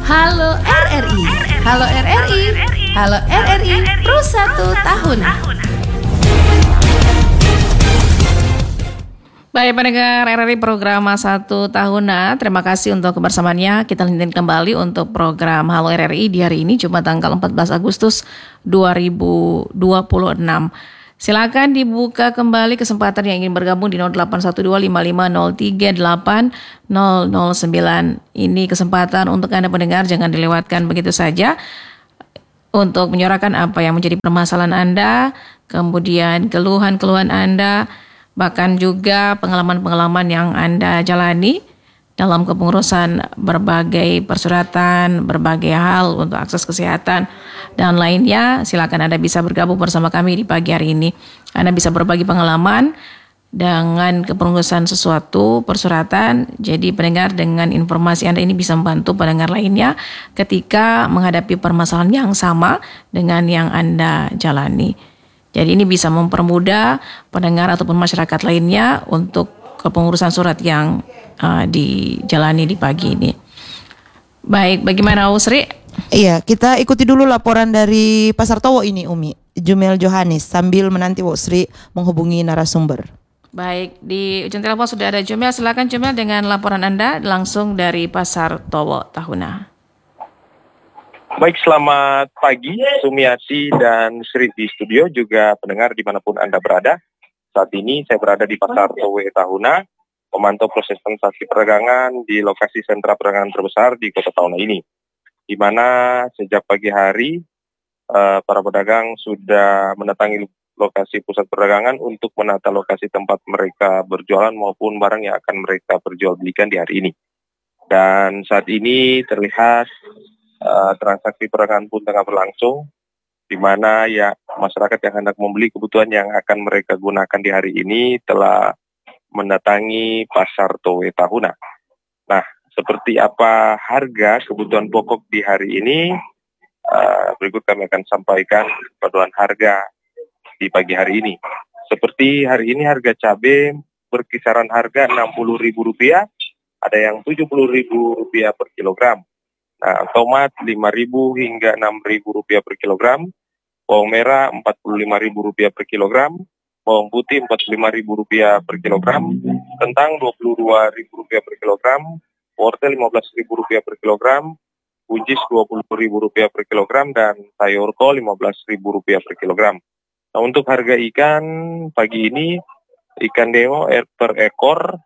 Halo RRI, Halo RRI, Halo RRI Pro 1 tahun. Baik pendengar RRI program 1 tahunan, terima kasih untuk kebersamaannya. Kita lanjutkan kembali untuk program Halo RRI di hari ini, Jumat tanggal 14 Agustus 2026. Silakan dibuka kembali kesempatan yang ingin bergabung di 081255038009. Ini kesempatan untuk Anda pendengar, jangan dilewatkan begitu saja untuk menyuarakan apa yang menjadi permasalahan Anda, kemudian keluhan-keluhan Anda, bahkan juga pengalaman-pengalaman yang Anda jalani dalam kepengurusan berbagai persuratan, berbagai hal untuk akses kesehatan dan lainnya. Silakan Anda bisa bergabung bersama kami di pagi hari ini. Anda bisa berbagi pengalaman dengan kepengurusan sesuatu persuratan. Jadi pendengar, dengan informasi Anda ini bisa membantu pendengar lainnya ketika menghadapi permasalahan yang sama dengan yang Anda jalani. Jadi ini bisa mempermudah pendengar ataupun masyarakat lainnya untuk kepengurusan surat yang dijalani di pagi ini. Baik, bagaimana Usri? Iya, kita ikuti dulu laporan dari Pasar Towo ini, Umi. Jumel Johanis, sambil menanti Usri menghubungi narasumber. Baik, di ujung telepon sudah ada Jumel. Silakan Jumel dengan laporan Anda langsung dari Pasar Towo Tahuna. Baik, selamat pagi Sumiati dan Sri di studio, juga pendengar dimanapun Anda berada. Saat ini saya berada di Pasar Towo Tahuna, memantau proses transaksi perdagangan di lokasi sentra perdagangan terbesar di kota Tahuna ini, di mana sejak pagi hari para pedagang sudah mendatangi lokasi pusat perdagangan untuk menata lokasi tempat mereka berjualan maupun barang yang akan mereka perjualbelikan di hari ini. Dan saat ini terlihat transaksi perdagangan pun tengah berlangsung, di mana ya masyarakat yang hendak membeli kebutuhan yang akan mereka gunakan di hari ini telah mendatangi Pasar Towo Tahuna. Nah, seperti apa harga kebutuhan pokok di hari ini? Berikut kami akan sampaikan paduan harga di pagi hari ini. Seperti hari ini harga cabai berkisaran harga Rp60.000, ada yang Rp70.000 per kilogram. Nah, tomat Rp5.000 hingga Rp6.000 per kilogram, bawang merah Rp45.000 per kilogram, bawang putih Rp45.000 per kilogram, kentang Rp22.000 per kilogram, wortel Rp15.000 per kilogram, buncis Rp20.000 per kilogram, dan sayur kol Rp15.000 per kilogram. Nah, untuk harga ikan pagi ini, ikan deo per ekor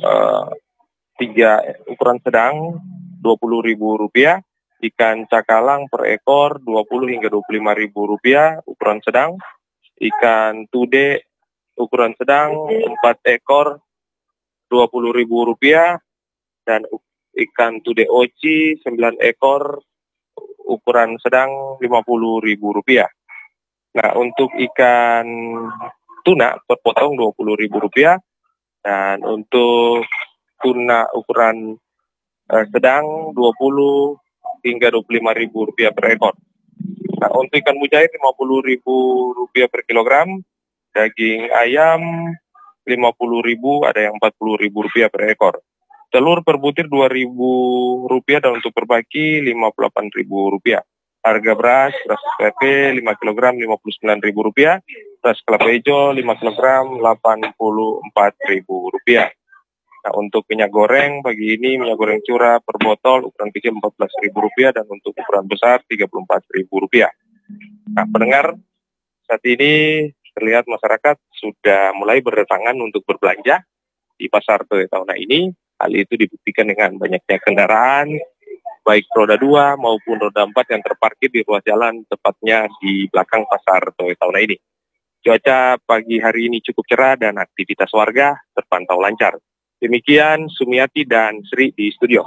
3 ukuran sedang Rp20.000, ikan cakalang per ekor Rp20 hingga Rp25.000 ukuran sedang, ikan tude ukuran sedang 4 ekor Rp20.000, dan ikan tude oci 9 ekor ukuran sedang Rp50.000. Nah, untuk ikan tuna per potong Rp20.000, dan untuk tuna ukuran sedang 20 hingga Rp25.000 per ekor. Nah, untuk ikan mujair Rp50.000 per kilogram, daging ayam Rp50.000, ada yang Rp40.000 per ekor. Telur per butir Rp2.000, dan untuk per baki Rp58.000. Harga beras PP 5 kg Rp59.000, beras kelapa hijau 5 kg Rp84.000. Nah, untuk minyak goreng pagi ini, minyak goreng curah per botol ukuran kecil Rp14.000, dan untuk ukuran besar Rp34.000. Nah, pendengar, saat ini terlihat masyarakat sudah mulai berdatangan untuk berbelanja di Pasar Towo Tahuna ini. Hal itu dibuktikan dengan banyaknya kendaraan, baik roda 2 maupun roda 4 yang terparkir di ruas jalan, tepatnya di belakang Pasar Towo Tahuna ini. Cuaca pagi hari ini cukup cerah dan aktivitas warga terpantau lancar. Demikian Sumiati dan Sri di studio.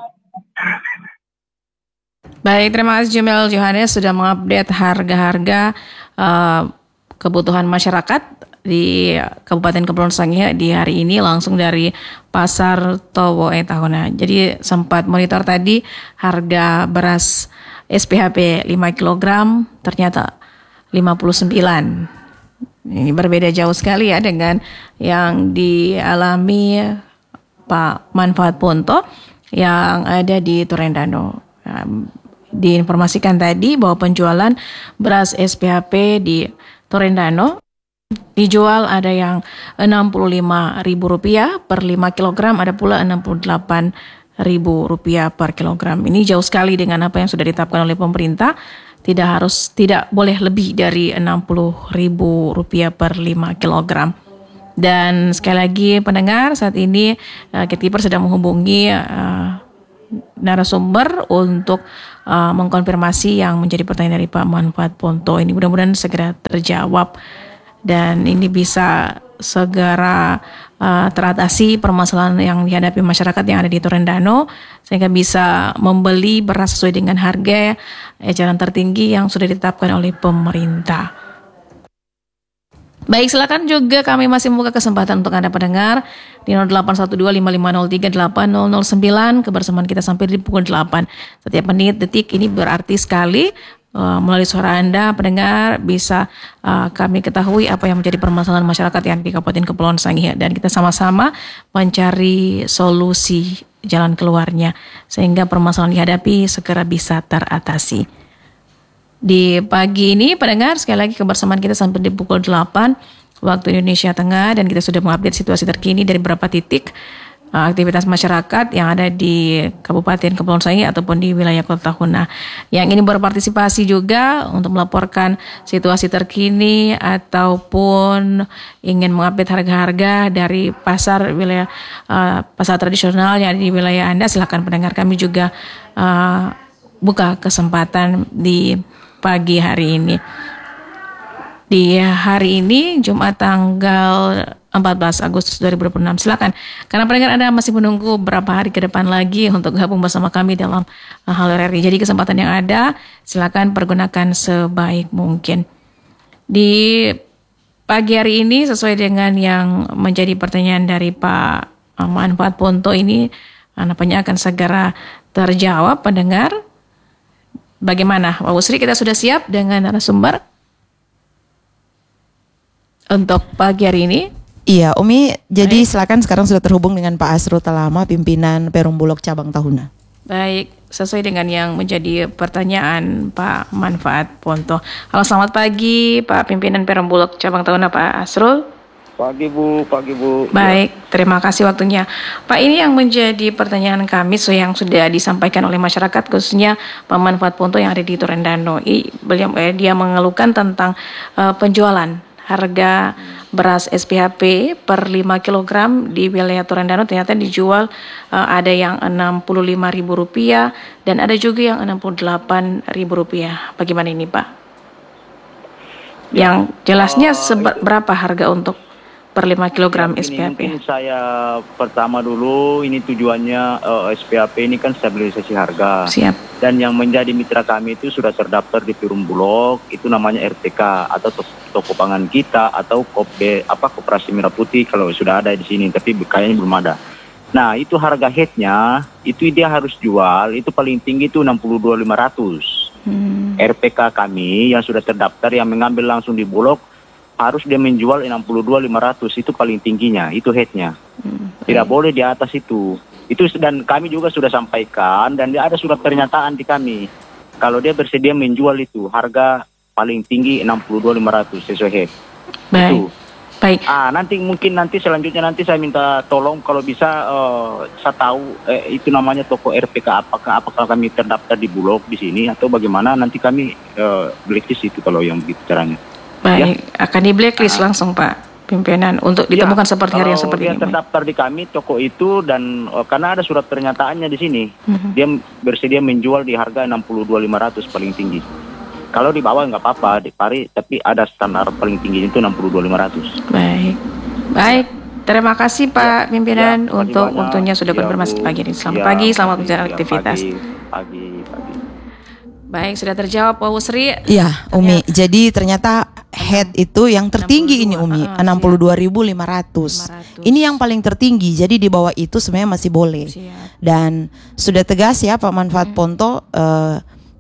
Baik, terima kasih Jumel Johannes sudah mengupdate harga-harga kebutuhan masyarakat di Kabupaten Kepulauan Sangihe di hari ini langsung dari Pasar Towo Tahuna. Jadi sempat monitor tadi harga beras SPHP 5 kg ternyata 59. Ini berbeda jauh sekali ya dengan yang dialami Pak Manfaat Ponto yang ada di Turendano. diinformasikan tadi bahwa penjualan beras SPHP di Torendano dijual ada yang Rp65.000 per 5 kilogram, ada pula Rp68.000 per kilogram. Ini jauh sekali dengan apa yang sudah ditetapkan oleh pemerintah. Tidak boleh lebih dari Rp60.000 per 5 kilogram. Dan sekali lagi pendengar, saat ini Gatekeeper sedang menghubungi narasumber untuk mengkonfirmasi yang menjadi pertanyaan dari Pak Manfaat Ponto ini. Mudah-mudahan segera terjawab dan ini bisa segera teratasi permasalahan yang dihadapi masyarakat yang ada di Torendano sehingga bisa membeli beras sesuai dengan harga eceran tertinggi yang sudah ditetapkan oleh pemerintah. Baik, silakan juga kami masih membuka kesempatan untuk Anda pendengar di 081255038009. Kebersamaan kita sampai di pukul 8. Setiap menit, detik ini berarti sekali. Melalui suara Anda pendengar bisa kami ketahui apa yang menjadi permasalahan masyarakat yang di Kabupaten Kepulauan Sangihe dan kita sama-sama mencari solusi jalan keluarnya sehingga permasalahan dihadapi segera bisa teratasi. Di pagi ini pendengar sekali lagi kebersamaan kita sampai di pukul 8 waktu Indonesia Tengah dan kita sudah mengupdate situasi terkini dari beberapa titik aktivitas masyarakat yang ada di Kabupaten Kepulauan Sangihe ataupun di wilayah Kota Tahuna. Yang ini berpartisipasi juga untuk melaporkan situasi terkini ataupun ingin mengupdate harga-harga dari pasar wilayah pasar tradisional yang ada di wilayah Anda. Silakan pendengar kami juga buka kesempatan di pagi hari ini. Di hari ini Jumat tanggal 14 Agustus 2026. Silakan. Karena pendengar Anda masih menunggu beberapa hari ke depan lagi untuk gabung bersama kami dalam Halo RRI. Jadi kesempatan yang ada silakan pergunakan sebaik mungkin. Di pagi hari ini sesuai dengan yang menjadi pertanyaan dari Pak Manfaat Ponto ini, nampaknya akan segera terjawab pendengar. Bagaimana? Pak Usri, kita sudah siap dengan narasumber untuk pagi hari ini? Iya, Umi. Jadi silakan sekarang sudah terhubung dengan Pak Asrul Talama, pimpinan Perum Bulog Cabang Tahuna. Baik, sesuai dengan yang menjadi pertanyaan Pak Manfaat Ponto. Halo, selamat pagi Pak pimpinan Perum Bulog Cabang Tahuna, Pak Asrul. Pagi Bu. Baik, terima kasih waktunya. Pak, ini yang menjadi pertanyaan kami yang sudah disampaikan oleh masyarakat, khususnya Pak Manfaat Ponto yang ada di Torendano. Dia mengeluhkan tentang penjualan harga beras SPHP per 5 kg di wilayah Torendano ternyata dijual ada yang Rp65.000 dan ada juga yang Rp68.000. Bagaimana ini Pak? Yang jelasnya berapa harga untuk per 5 kg SPHP? Mungkin saya pertama dulu ini tujuannya SPHP ini kan stabilisasi harga. Siap. Dan yang menjadi mitra kami itu sudah terdaftar di Perum Bulog, itu namanya RTK atau toko pangan kita atau Koperasi Merah Putih kalau sudah ada di sini, tapi kayaknya belum ada. Nah, itu harga headnya itu dia harus jual itu paling tinggi itu 62.500. RPK kami yang sudah terdaftar yang mengambil langsung di Bulog harus dia menjual 62.500, itu paling tingginya, itu headnya. Tidak boleh di atas itu. Itu dan kami juga sudah sampaikan dan ada surat pernyataan di kami. Kalau dia bersedia menjual itu harga paling tinggi 62.500 sesuai head. Baik. Itu. Baik. Nanti selanjutnya saya minta tolong kalau bisa saya tahu itu namanya toko RPK apakah kami terdaftar di Bulog di sini atau bagaimana, nanti kami blacklist itu kalau yang begitu caranya. Baik, ya. Akan di blacklist langsung Pak pimpinan untuk ditemukan seperti hari yang seperti ini. Dia terdaftar di kami toko itu dan karena ada surat pernyataannya di sini, dia bersedia menjual di harga 62.500 paling tinggi. Kalau di bawah nggak apa-apa, tapi ada standar paling tinggi itu 62.500. Baik. Terima kasih Pak pimpinan untuk waktunya sudah bermasuk pagi ini. Selamat pagi, selamat menjalankan aktivitas. Pagi. Baik, sudah terjawab Pak Usri. Iya, Umi. Jadi ternyata head itu yang tertinggi ini Umi, 62.500. Ini yang paling tertinggi. Jadi di bawah itu sebenarnya masih boleh. Dan sudah tegas ya Pak Manfaat Ponto,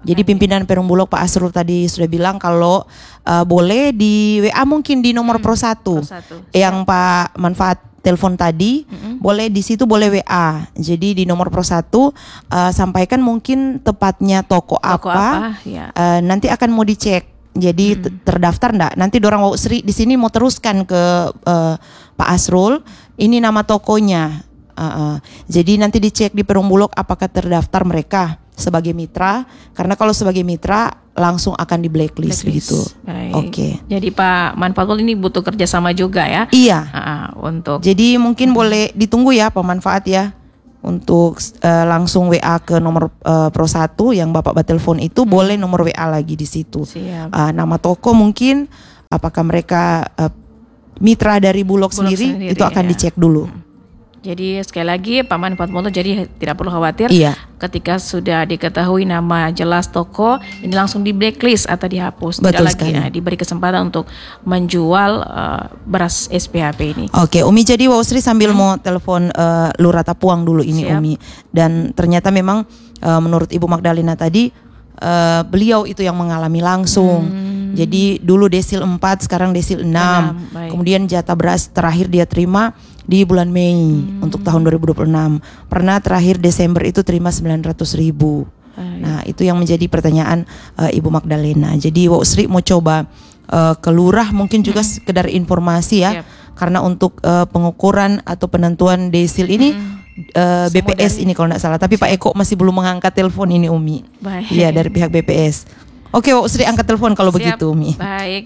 Jadi pimpinan Perum Bulog Pak Asrul tadi sudah bilang kalau boleh di WA mungkin di nomor Pro 1 yang Pak manfaat telepon tadi, boleh di situ boleh WA. Jadi di nomor Pro 1 sampaikan mungkin tepatnya toko apa ya. Nanti akan mau dicek. Jadi terdaftar enggak? Nanti dorang Wau Sri di sini mau teruskan ke Pak Asrul, ini nama tokonya. Jadi nanti dicek di Perum Bulog apakah terdaftar mereka sebagai mitra, karena kalau sebagai mitra langsung akan di blacklist begitu. Oke. Jadi Pak Manfaat ini butuh kerjasama juga ya? Iya. Untuk. Jadi mungkin boleh ditunggu ya Pak Manfaat ya, untuk langsung WA ke nomor Pro 1 yang Bapak telepon itu, boleh nomor WA lagi di situ. Nama toko mungkin, apakah mereka mitra dari Bulog sendiri itu akan dicek dulu. Jadi sekali lagi Pak Manfaat Monto, jadi tidak perlu khawatir. Iya. Ketika sudah diketahui nama jelas toko, ini langsung di blacklist atau dihapus. Betul tidak lagi diberi kesempatan untuk menjual beras SPHP ini. Oke, Umi, jadi Wau Sri sambil mau telepon Lurah Tapuang dulu ini. Siap. Umi. Dan ternyata memang menurut Ibu Magdalena tadi beliau itu yang mengalami langsung. Jadi dulu desil 4, sekarang desil 6. Kemudian jatah beras terakhir dia terima di bulan Mei untuk tahun 2026. Pernah terakhir Desember itu terima 900.000. Nah, itu yang menjadi pertanyaan Ibu Magdalena. Jadi Wau Sri mau coba ke lurah mungkin juga sekedar informasi ya. Karena untuk pengukuran atau penentuan desil ini BPS ini kalau tidak salah. Tapi Pak Eko masih belum mengangkat telepon ini, Umi. Iya, dari pihak BPS. Oke, Wau Sri angkat telepon kalau begitu, Umi. Baik.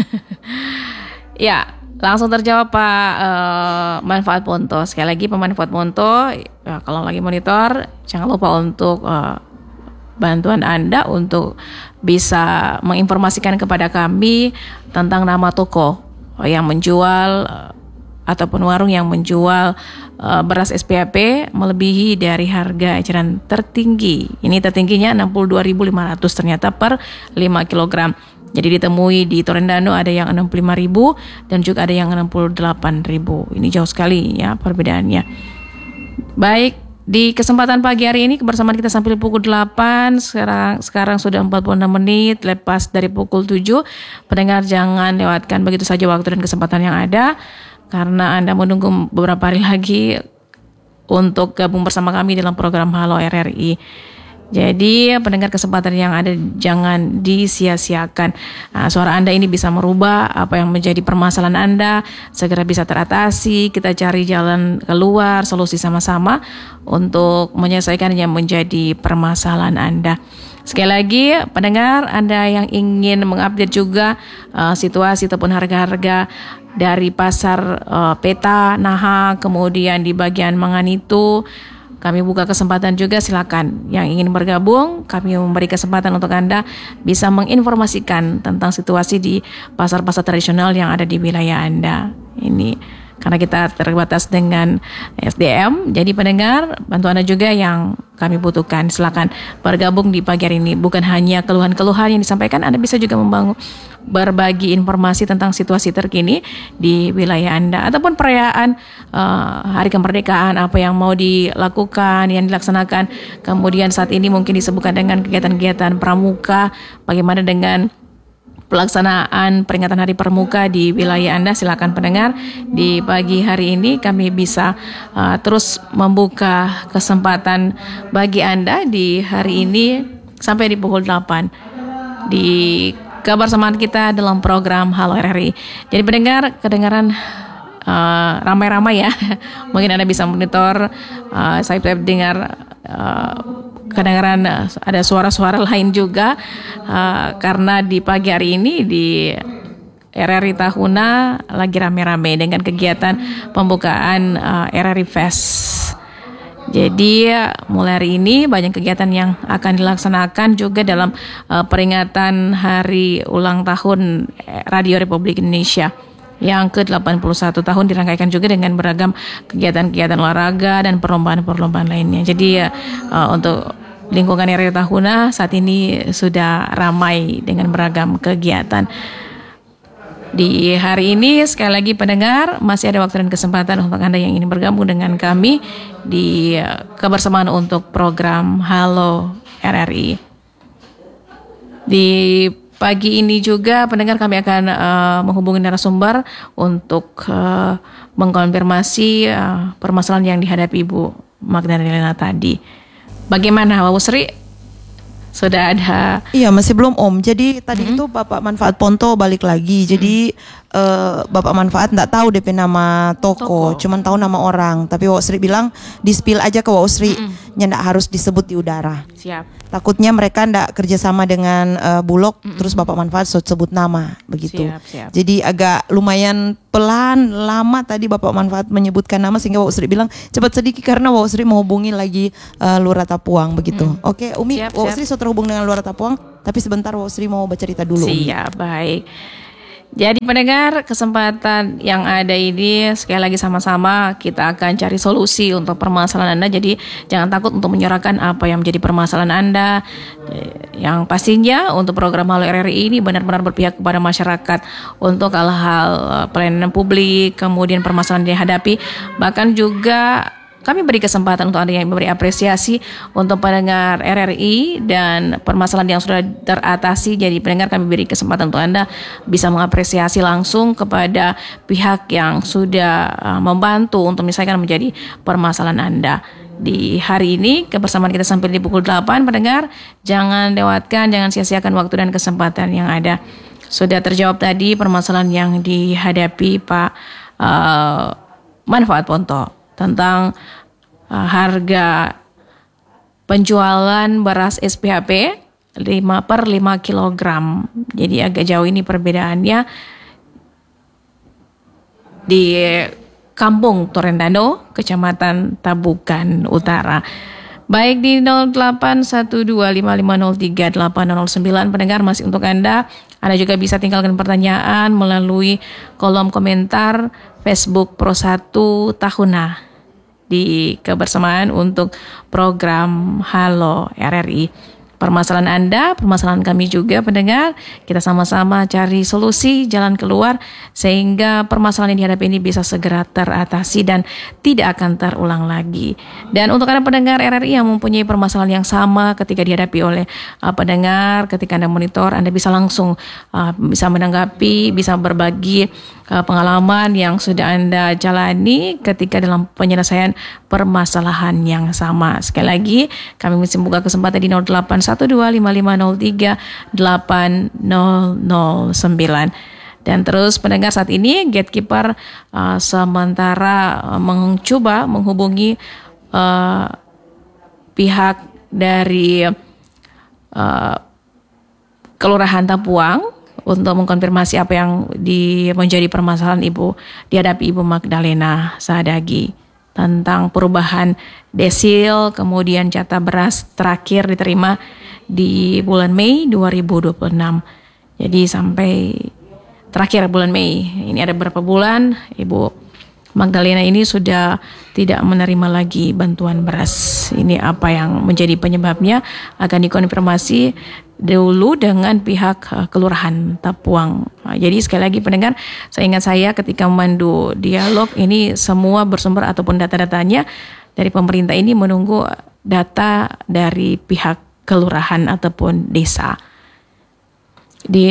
Ya, langsung terjawab Pak Manfaat Monto. Sekali lagi Pak Manfaat Monto, ya, kalau lagi monitor jangan lupa untuk bantuan Anda untuk bisa menginformasikan kepada kami tentang nama toko yang menjual ataupun warung yang menjual beras SPHP melebihi dari harga eceran tertinggi. Ini tertingginya 62.500 ternyata per 5 kg. Jadi ditemui di Torendano ada yang 65.000 dan juga ada yang 68.000. Ini jauh sekali ya perbedaannya. Baik, di kesempatan pagi hari ini kebersamaan kita sampai pukul 8. Sekarang sudah 46 menit lepas dari pukul 7. Pendengar jangan lewatkan begitu saja waktu dan kesempatan yang ada, karena Anda menunggu beberapa hari lagi untuk gabung bersama kami dalam program Halo RRI. Jadi pendengar, kesempatan yang ada jangan disia-siakan. Suara Anda ini bisa merubah apa yang menjadi permasalahan Anda, segera bisa teratasi. Kita cari jalan keluar, solusi sama-sama untuk menyelesaikan yang menjadi permasalahan Anda. Sekali lagi pendengar, Anda yang ingin mengupdate juga situasi ataupun harga-harga dari pasar Peta, Naha, kemudian di bagian Manganitu, kami buka kesempatan juga, silakan yang ingin bergabung, kami memberi kesempatan untuk Anda bisa menginformasikan tentang situasi di pasar-pasar tradisional yang ada di wilayah Anda. Ini karena kita terbatas dengan SDM, jadi pendengar, bantuan Anda juga yang kami butuhkan. Silakan bergabung di pagi hari ini. Bukan hanya keluhan-keluhan yang disampaikan, Anda bisa juga berbagi informasi tentang situasi terkini di wilayah Anda ataupun perayaan Hari Kemerdekaan, apa yang mau dilakukan, yang dilaksanakan. Kemudian saat ini mungkin disebutkan dengan kegiatan-kegiatan pramuka, bagaimana dengan pelaksanaan peringatan Hari Pramuka di wilayah Anda. Silakan pendengar, di pagi hari ini kami bisa terus membuka kesempatan bagi Anda di hari ini sampai di pukul 8 di kebersamaan kita dalam program Halo RRI. Jadi pendengar, kedengaran ramai-ramai ya. Mungkin Anda bisa monitor, saya dengar kedengaran ada suara-suara lain juga, karena di pagi hari ini di RRI Tahuna lagi rame-rame dengan kegiatan pembukaan RRI Fest. Jadi mulai hari ini banyak kegiatan yang akan dilaksanakan juga dalam peringatan hari ulang tahun Radio Republik Indonesia yang ke-81 tahun, dirangkaikan juga dengan beragam kegiatan-kegiatan olahraga dan perlombaan-perlombaan lainnya. Jadi untuk lingkungan RRI Tahuna saat ini sudah ramai dengan beragam kegiatan. Di hari ini sekali lagi pendengar, masih ada waktu dan kesempatan untuk Anda yang ingin bergabung dengan kami di kebersamaan untuk program Halo RRI. Di pagi ini juga pendengar kami akan menghubungi narasumber untuk mengkonfirmasi permasalahan yang dihadapi Ibu Magdalena tadi. Bagaimana Wawu Sri? Sudah ada? Iya, masih belum Om. Jadi tadi itu Bapak Manfaat Ponto balik lagi. Jadi Bapak Manfaat enggak tahu DP nama toko, cuman tahu nama orang. Tapi Wawu Sri bilang di-spill aja ke Wawu Sri, enggak harus disebut di udara. Siap. Takutnya mereka enggak kerjasama dengan Bulog, terus Bapak Manfaat sebut nama begitu. Siap. Jadi agak lumayan pelan, lama tadi Bapak Manfaat menyebutkan nama sehingga Wawu Sri bilang cepat sedikit karena Wawu Sri mau hubungi lagi Lurah Tapuang begitu. Oke, Umi, Wawu Sri sudah terhubung dengan Lurah Tapuang, tapi sebentar Wawu Sri mau bercerita dulu. Siap, baik. Jadi pendengar, kesempatan yang ada ini sekali lagi sama-sama kita akan cari solusi untuk permasalahan Anda. Jadi jangan takut untuk menyuarakan apa yang menjadi permasalahan Anda. Yang pastinya untuk program Halo RRI ini benar-benar berpihak kepada masyarakat untuk hal-hal pelayanan publik, kemudian permasalahan yang dihadapi, bahkan juga kami beri kesempatan untuk Anda yang memberi apresiasi untuk pendengar RRI dan permasalahan yang sudah teratasi. Jadi pendengar, kami beri kesempatan untuk Anda bisa mengapresiasi langsung kepada pihak yang sudah membantu untuk misalkan menjadi permasalahan Anda. Di hari ini kebersamaan kita sampai di pukul 8, pendengar. Jangan lewatkan, jangan sia-siakan waktu dan kesempatan yang ada. Sudah terjawab tadi permasalahan yang dihadapi Pak Manfaat Ponto tentang harga penjualan beras SPHP 5 per 5 kilogram. Jadi agak jauh ini perbedaannya di Kampung Torendano, Kecamatan Tabukan Utara. Baik di 081255038009 pendengar, masih untuk Anda. Anda juga bisa tinggalkan pertanyaan melalui kolom komentar Facebook Pro 1 Tahuna di kebersamaan untuk program Halo RRI. Permasalahan Anda, permasalahan kami juga pendengar, kita sama-sama cari solusi, jalan keluar sehingga permasalahan yang dihadapi ini bisa segera teratasi dan tidak akan terulang lagi. Dan untuk Anda pendengar RRI yang mempunyai permasalahan yang sama ketika dihadapi oleh pendengar, ketika Anda monitor, Anda bisa langsung bisa menanggapi, bisa berbagi pengalaman yang sudah Anda jalani ketika dalam penyelesaian permasalahan yang sama. Sekali lagi, kami masih membuka kesempatan di 081255038009. Dan terus pendengar, saat ini Gatekeeper sementara mencoba menghubungi pihak dari Kelurahan Tapuang untuk mengkonfirmasi apa yang menjadi permasalahan dihadapi Ibu Magdalena Sadagi tentang perubahan desil, kemudian jatah beras terakhir diterima di bulan Mei 2026. Jadi sampai terakhir bulan Mei, ini ada beberapa bulan Ibu Magdalena ini sudah tidak menerima lagi bantuan beras. Ini apa yang menjadi penyebabnya akan dikonfirmasi dulu dengan pihak Kelurahan Tapuang. Jadi sekali lagi pendengar, seingat saya ketika memandu dialog ini semua bersumber ataupun data-datanya dari pemerintah ini menunggu data dari pihak kelurahan ataupun desa. Di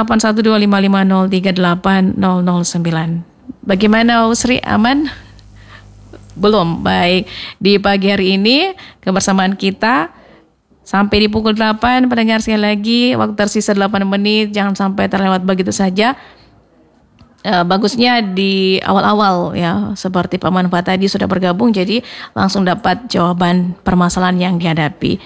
081255038009. Bagaimana Sri, aman? Belum. Baik, di pagi hari ini kebersamaan kita sampai di pukul 8, pendengar sekali lagi, waktu tersisa 8 menit, jangan sampai terlewat begitu saja. Bagusnya di awal-awal ya, seperti Pak Manfaat tadi sudah bergabung, jadi langsung dapat jawaban permasalahan yang dihadapi.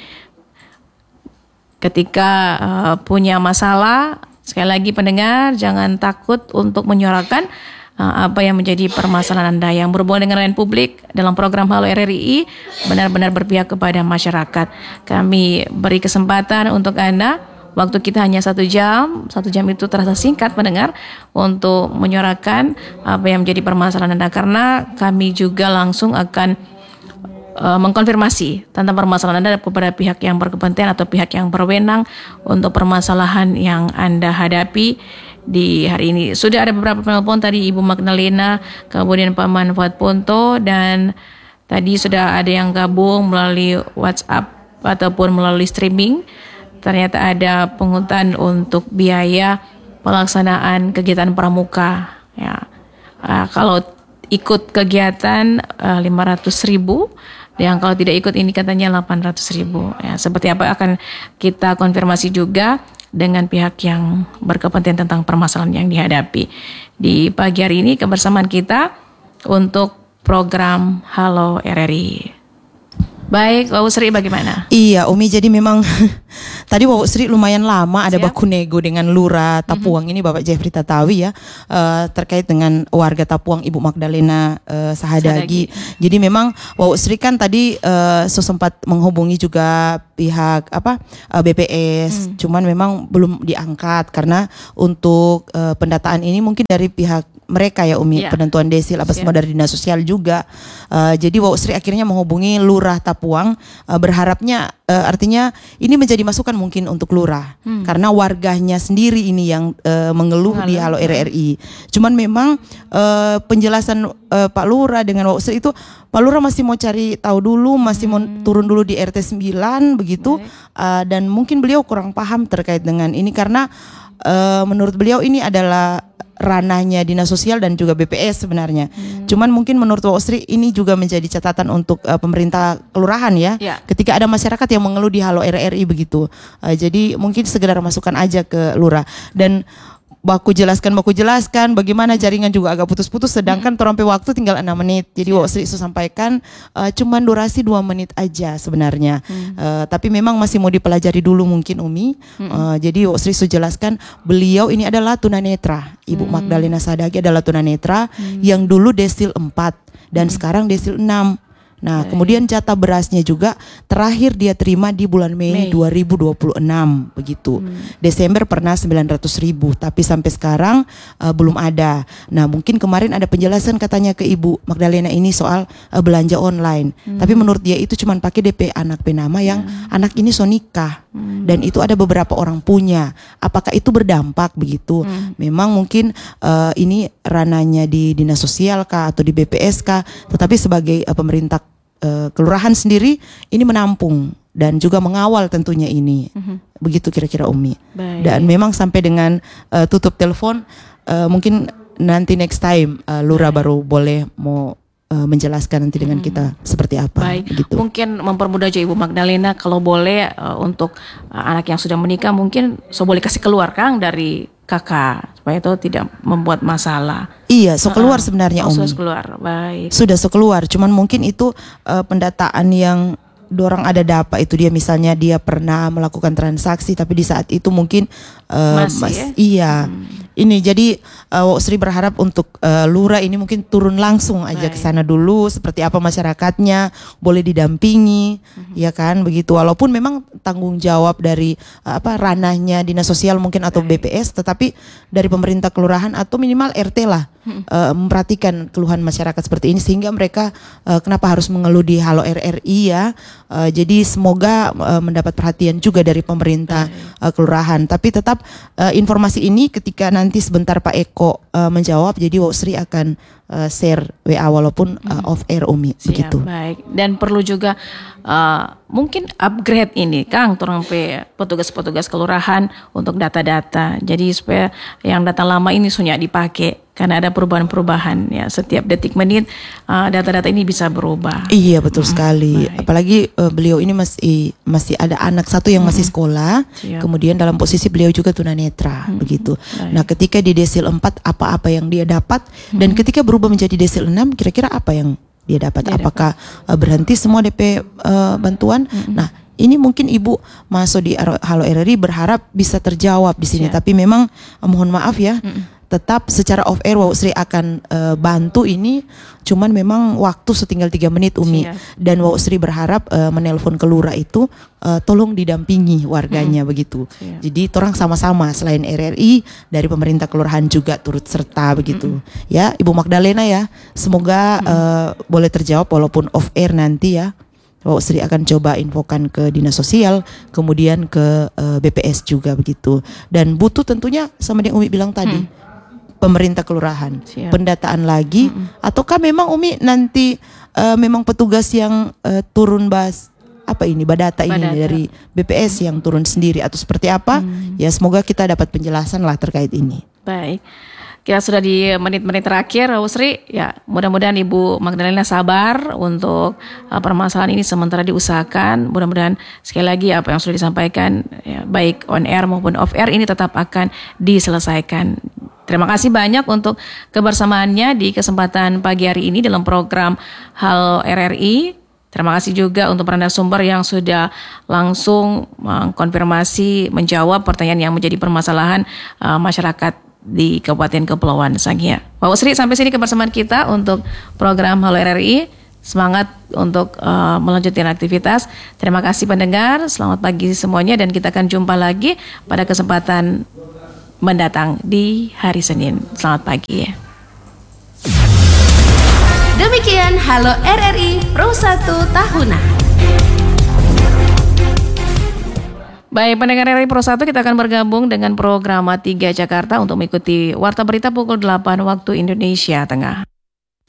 Ketika punya masalah, sekali lagi pendengar, jangan takut untuk menyuarakan apa yang menjadi permasalahan Anda yang berhubungan dengan layanan publik dalam program Halo RRI, benar-benar berpihak kepada masyarakat. Kami beri kesempatan untuk Anda, waktu kita hanya 1 jam. 1 jam itu terasa singkat pendengar untuk menyuarakan apa yang menjadi permasalahan Anda, karena kami juga langsung akan mengkonfirmasi tentang permasalahan Anda kepada pihak yang berkepentingan atau pihak yang berwenang untuk permasalahan yang Anda hadapi di hari ini. Sudah ada beberapa penelpon tadi, Ibu Magdalena, kemudian Pak Manfaat Ponto, dan tadi sudah ada yang gabung melalui WhatsApp ataupun melalui streaming ternyata ada pungutan untuk biaya pelaksanaan kegiatan pramuka. Ya, kalau ikut kegiatan 500.000, yang kalau tidak ikut ini katanya 800.000. Ya, seperti apa akan kita konfirmasi juga dengan pihak yang berkepentingan tentang permasalahan yang dihadapi. Di pagi hari ini kebersamaan kita untuk program Halo RRI. Baik, Wawu Sri bagaimana? Iya, Umi, jadi memang tadi Wawu Sri lumayan lama ada baku nego dengan Lurah Tapuang ini Bapak Jeffrey Tatawi ya, terkait dengan warga Tapuang Ibu Magdalena Sahadagi. Jadi memang Wawu Sri kan tadi sempat menghubungi juga pihak BPS, cuman memang belum diangkat karena untuk pendataan ini mungkin dari pihak mereka ya Umi, penentuan desil apa semua dari dinas sosial juga. Jadi Wawu Sri akhirnya menghubungi Lurah Tapuang, berharapnya artinya ini menjadi masukan mungkin untuk Lurah, karena warganya sendiri ini yang mengeluh di Halo RRI. Cuman memang penjelasan Pak Lurah dengan Wawu Sri itu, Pak Lurah masih mau cari tahu dulu, masih mau turun dulu di RT 9 begitu, dan mungkin beliau kurang paham terkait dengan ini karena menurut beliau ini adalah ranahnya dinas sosial dan juga BPS sebenarnya. Cuman mungkin menurut Wawu Sri ini juga menjadi catatan untuk pemerintah kelurahan ya. Ketika ada masyarakat yang mengeluh di Halo RRI begitu. Jadi mungkin sekedar masukan aja ke Lurah. Dan baku jelaskan bagaimana jaringan juga agak putus-putus, sedangkan terampai waktu tinggal 6 menit. Jadi Wawu Sri sampaikan cuman durasi 2 menit aja sebenarnya. Tapi memang masih mau dipelajari dulu mungkin Umi. Jadi Wawu Sri jelaskan beliau ini adalah tunanetra. Ibu Magdalena Sahadagi adalah tunanetra yang dulu desil 4 dan sekarang desil 6. Nah, kemudian jatah berasnya juga terakhir dia terima di bulan Mei 2026 begitu. Desember pernah 900.000, tapi sampai sekarang belum ada. Nah, mungkin kemarin ada penjelasan katanya ke Ibu Magdalena ini soal belanja online. Tapi menurut dia itu cuma pakai DP anak penama yang anak ini sonikah. Dan itu ada beberapa orang punya. Apakah itu berdampak begitu? Memang mungkin ini ranahnya di dinas sosial kah atau di BPS kah, tetapi sebagai pemerintah kelurahan sendiri ini menampung dan juga mengawal tentunya ini. Begitu kira-kira Umi. Baik. Dan memang sampai dengan tutup telepon mungkin nanti next time Lurah baru boleh mau menjelaskan nanti dengan kita seperti apa. Baik. Gitu. Mungkin mempermudah aja Ibu Magdalena kalau boleh untuk anak yang sudah menikah mungkin boleh kasih keluar Kang dari kakak supaya itu tidak membuat masalah. Iya, keluar sebenarnya Umi. Sudah keluar, baik. Sudah keluar, cuman mungkin itu pendataan yang dorang ada dapat itu dia misalnya dia pernah melakukan transaksi tapi di saat itu mungkin iya. Ini jadi Wawu Sri berharap untuk Lurah ini mungkin turun langsung aja ke sana dulu, seperti apa masyarakatnya, boleh didampingi, ya kan begitu. Walaupun memang tanggung jawab dari ranahnya dinas sosial mungkin atau BPS, tetapi dari pemerintah kelurahan atau minimal RT lah memperhatikan keluhan masyarakat seperti ini sehingga mereka kenapa harus mengeluh di Halo RRI ya. Jadi semoga mendapat perhatian juga dari pemerintah kelurahan. Tapi tetap informasi ini ketika nanti sebentar Pak Eko menjawab, jadi Wawu Sri akan share WA walaupun off air Umi. Siap, begitu. Baik. Dan perlu juga mungkin upgrade ini Kang turun petugas-petugas kelurahan untuk data-data. Jadi supaya yang data lama ini sudah dipakai karena ada perubahan-perubahan ya, setiap detik menit data-data ini bisa berubah. Iya betul sekali. Baik. Apalagi beliau ini masih ada anak satu yang masih sekolah. Siap. Kemudian dalam posisi beliau juga tunanetra begitu. Baik. Nah, ketika di desil 4 apa-apa yang dia dapat dan ketika berubah menjadi desil 6 kira-kira apa yang dia dapat? Apakah berhenti semua DP bantuan? Nah, ini mungkin Ibu masuk di Halo RRI berharap bisa terjawab di sini. Tapi memang mohon maaf ya. Tetap secara off air Wawu Sri akan bantu ini, cuman memang waktu setinggal 3 menit Umi. Dan Wawu Sri berharap menelpon ke Lurah itu tolong didampingi warganya begitu. Jadi orang sama-sama selain RRI dari pemerintah kelurahan juga turut serta begitu. Ya Ibu Magdalena ya, semoga boleh terjawab walaupun off air nanti ya. Wawu Sri akan coba infokan ke dinas sosial, kemudian ke BPS juga begitu. Dan butuh tentunya sama yang Umi bilang tadi. Pemerintah kelurahan, pendataan lagi, ataukah memang Umi nanti memang petugas yang turun apa ini badata ini dari BPS yang turun sendiri atau seperti apa? Ya semoga kita dapat penjelasan lah terkait ini. Baik. Kita sudah di menit-menit terakhir, Bu Sri. Ya, mudah-mudahan Ibu Magdalena sabar untuk permasalahan ini sementara diusahakan. Mudah-mudahan sekali lagi apa yang sudah disampaikan, ya, baik on air maupun off air, ini tetap akan diselesaikan. Terima kasih banyak untuk kebersamaannya di kesempatan pagi hari ini dalam program Halo RRI. Terima kasih juga untuk para narasumber yang sudah langsung mengkonfirmasi, menjawab pertanyaan yang menjadi permasalahan masyarakat di Kabupaten Kepulauan Sangihe. Pak Usri, sampai sini kebersamaan kita untuk program Halo RRI. Semangat untuk melanjutkan aktivitas. Terima kasih pendengar, selamat pagi semuanya dan kita akan jumpa lagi pada kesempatan mendatang di hari Senin. Selamat pagi ya. Demikian Halo RRI Pro 1 Tahunan. Baik, pendengar RRI Pro 1, kita akan bergabung dengan program 3 Jakarta untuk mengikuti Warta Berita pukul 8 waktu Indonesia Tengah.